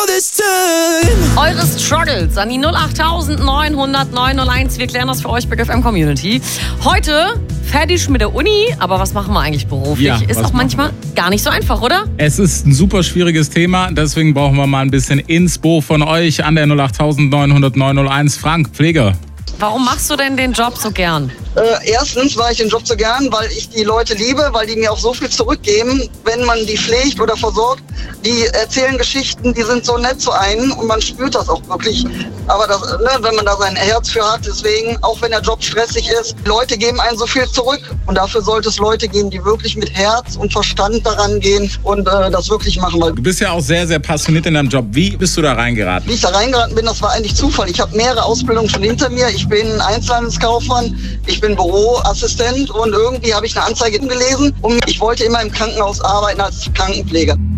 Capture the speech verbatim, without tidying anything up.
Eure Struggles an die null acht neun null null neun null eins. Wir klären das für euch bei G F M Community. Heute fertig mit der Uni, aber was machen wir eigentlich beruflich? Ja, ist auch manchmal gar nicht so einfach, oder? Es ist ein super schwieriges Thema, deswegen brauchen wir mal ein bisschen Inspo von euch an der null acht neun null null neun null eins. Frank, Pfleger. Warum machst du denn den Job so gern? Äh, erstens mache ich den Job so gern, weil ich die Leute liebe, weil die mir auch so viel zurückgeben, wenn man die pflegt oder versorgt. Die erzählen Geschichten, die sind so nett zu einem und man spürt das auch wirklich. Aber das, ne, wenn man da sein Herz für hat, deswegen, auch wenn der Job stressig ist, Leute geben einen so viel zurück. Und dafür sollte es Leute geben, die wirklich mit Herz und Verstand daran gehen und äh, das wirklich machen. Weil Du bist ja auch sehr, sehr passioniert in deinem Job. Wie bist du da reingeraten? Wie ich da reingeraten bin, das war eigentlich Zufall. Ich habe mehrere Ausbildungen schon hinter mir. Ich bin Einzelhandelskaufmann, ich bin Büroassistent und irgendwie habe ich eine Anzeige gelesen und ich wollte immer im Krankenhaus arbeiten als Krankenpfleger.